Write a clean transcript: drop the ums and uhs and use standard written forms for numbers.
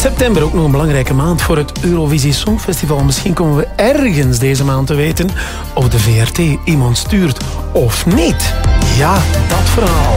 September, ook nog een belangrijke maand voor het Eurovisie Songfestival. Misschien komen we ergens deze maand te weten of de VRT iemand stuurt of niet. Ja, dat verhaal.